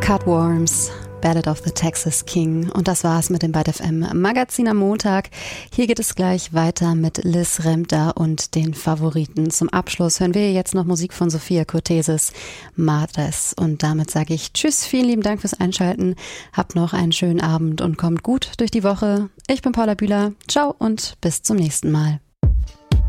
Cutworms, Ballad of the Texas King. Und das war's mit dem Byte FM Magazin am Montag. Hier geht es gleich weiter mit Liz Remter und den Favoriten. Zum Abschluss hören wir jetzt noch Musik von Sophia Cortesis, Madres. Und damit sage ich Tschüss, vielen lieben Dank fürs Einschalten. Habt noch einen schönen Abend und kommt gut durch die Woche. Ich bin Paula Bühler. Ciao und bis zum nächsten Mal.